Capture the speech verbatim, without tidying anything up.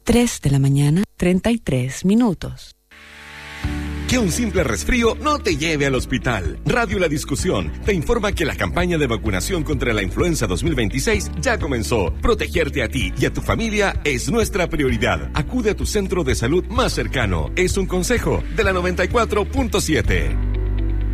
tres de la mañana, treinta y tres minutos. Que un simple resfrío no te lleve al hospital. Radio La Discusión te informa que la campaña de vacunación contra la influenza dos mil veintiséis ya comenzó. Protegerte a ti y a tu familia es nuestra prioridad. Acude a tu centro de salud más cercano. Es un consejo de la noventa y cuatro punto siete.